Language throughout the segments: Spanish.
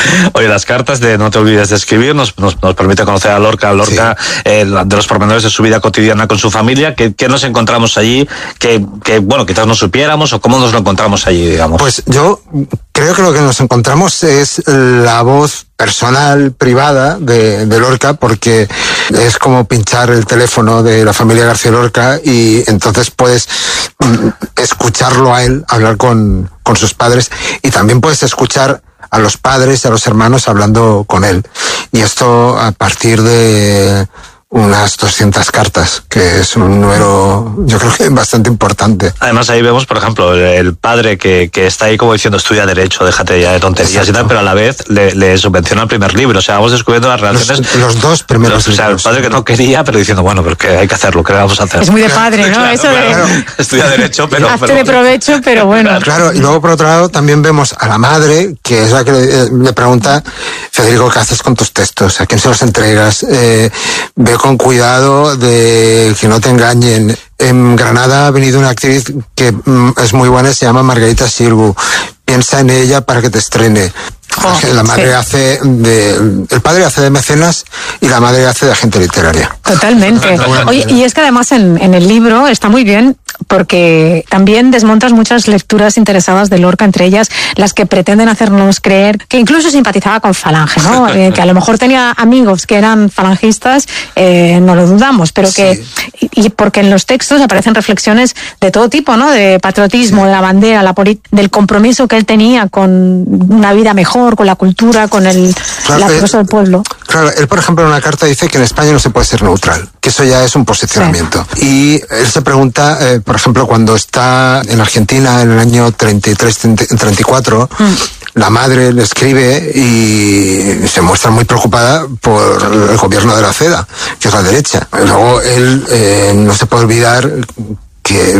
Oye, las cartas de No te olvides de escribir nos permite conocer a Lorca, de los pormenores de su vida cotidiana con su familia. ¿Qué nos encontramos allí? Que bueno, quizás no supiéramos, o cómo nos lo encontramos allí, digamos. Pues yo creo que lo que nos encontramos es la voz personal, privada de Lorca, porque es como pinchar el teléfono de la familia García Lorca y entonces puedes escucharlo a él hablar con sus padres, y también puedes escuchar a los padres y a los hermanos hablando con él. Y esto a partir de unas 200 cartas, que es un número, yo creo que bastante importante. Además, ahí vemos, por ejemplo, el padre que está ahí como diciendo, estudia Derecho, déjate ya de tonterías. Exacto. Y tal, pero a la vez le subvenciona el primer libro. O sea, vamos descubriendo las relaciones. Los dos primeros libros. O sea, el padre que no quería, pero diciendo, bueno, pero que hay que hacerlo, ¿qué vamos a hacer? Es muy de padre, ¿no? Claro, eso de... Claro. Estudia Derecho, pero... Hazte de provecho, pero bueno. Claro, y luego por otro lado también vemos a la madre, que es la que le pregunta, Federico, ¿qué haces con tus textos? ¿A quién se los entregas? Ve con cuidado de que no te engañen. En Granada ha venido una actriz que es muy buena, se llama Margarita Sirgu. Piensa en ella para que te estrene. La madre hace el padre hace de mecenas y la madre hace de agente literaria. Totalmente. Oye, y es que además en el libro está muy bien, porque también desmontas muchas lecturas interesadas de Lorca, entre ellas las que pretenden hacernos creer que incluso simpatizaba con Falange, ¿no? Que a lo mejor tenía amigos que eran falangistas, no lo dudamos, pero que y porque en los textos aparecen reflexiones de todo tipo, ¿no? De patriotismo, de la bandera, del compromiso que él tenía con una vida mejor, con la cultura, con la cosa del pueblo. Claro, él por ejemplo en una carta dice que en España no se puede ser neutral, que eso ya es un posicionamiento. Sí. Y él se pregunta, por ejemplo, cuando está en Argentina en el año 33-34, la madre le escribe y se muestra muy preocupada por el gobierno de la CEDA, que es la derecha. Luego él no se puede olvidar que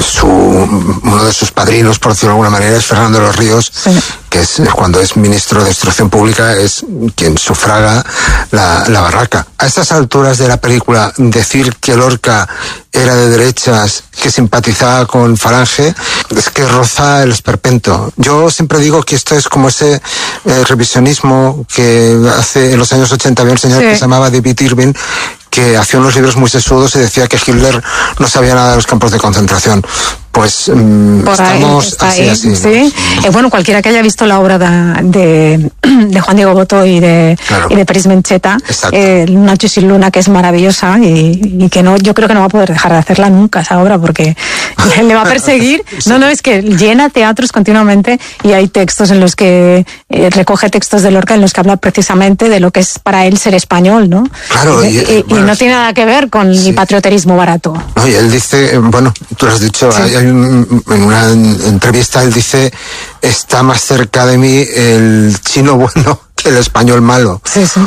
uno de sus padrinos, por decirlo de alguna manera, es Fernando de los Ríos, que es cuando es ministro de Instrucción Pública, es quien sufraga la barraca. A estas alturas de la película, decir que Lorca era de derechas, que simpatizaba con Falange, es que roza el esperpento. Yo siempre digo que esto es como ese revisionismo que hace en los años 80 había un señor que se llamaba David Irving, que hacía unos libros muy sesudos y decía que Hitler no sabía nada de los campos de concentración. Pues estamos así. Sí. Bueno, cualquiera que haya visto la obra de Juan Diego Botto y de Peris Mencheta, Nacho sin Luna, que es maravillosa y que yo creo que no va a poder dejar de hacerla nunca esa obra, porque le va a perseguir. No, es que llena teatros continuamente, y hay textos en los que recoge textos de Lorca en los que habla precisamente de lo que es para él ser español, ¿no? Claro, y no tiene nada que ver con el patrioterismo barato. No, y él dice, bueno, tú lo has dicho, en una entrevista él dice, está más cerca de mí el chino bueno que el español malo.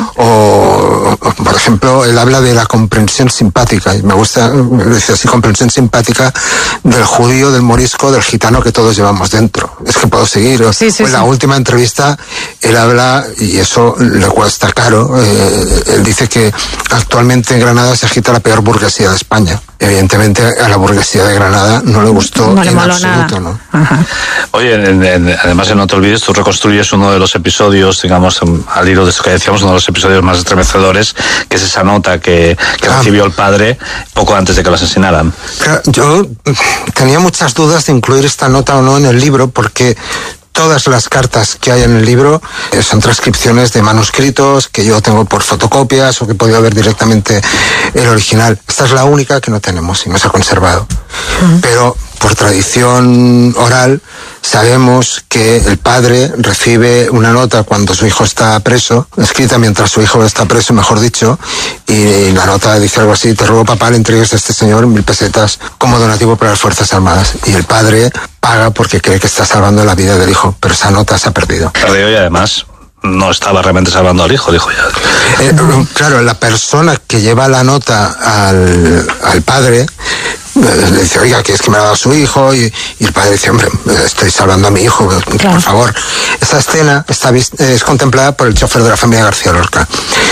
O, por ejemplo, él habla de la comprensión simpática, y me gusta, dice así, comprensión simpática del judío, del morisco, del gitano que todos llevamos dentro. Es que puedo seguir. En la última entrevista él habla, y eso le cuesta caro, él dice que actualmente en Granada se agita la peor burguesía de España. Evidentemente a la burguesía de Granada no le gustó en absoluto, ¿no? Oye, además en No te olvides, tú reconstruyes uno de los episodios, digamos, al hilo de esto que decíamos, uno de los episodios más estremecedores, que es esa nota que recibió el padre poco antes de que lo asesinaran. Claro, yo tenía muchas dudas de incluir esta nota o no en el libro, porque todas las cartas que hay en el libro son transcripciones de manuscritos que yo tengo por fotocopias o que he podido ver directamente el original. Esta es la única que no tenemos y no se ha conservado. Pero por tradición oral sabemos que el padre recibe una nota cuando su hijo está preso, escrita mientras su hijo está preso, mejor dicho, y la nota dice algo así: te ruego, papá, le entregues a este señor 1000 pesetas como donativo para las Fuerzas Armadas. Y el padre paga porque cree que está salvando la vida del hijo, pero esa nota se ha perdido. Perdió, y además no estaba realmente salvando al hijo, dijo ya. Claro, la persona que lleva la nota al padre le dice, oiga, que es que me ha dado su hijo, y el padre dice, hombre, estoy salvando a mi hijo, por favor. Esta escena es contemplada por el chofer de la familia García Lorca.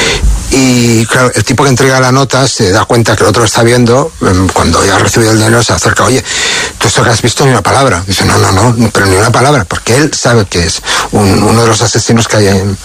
Y claro, el tipo que entrega la nota se da cuenta que el otro está viendo, cuando ya ha recibido el dinero se acerca, oye, ¿tú esto que has visto? Ni una palabra. Dice, no, pero ni una palabra, porque él sabe que es uno de los asesinos que hay en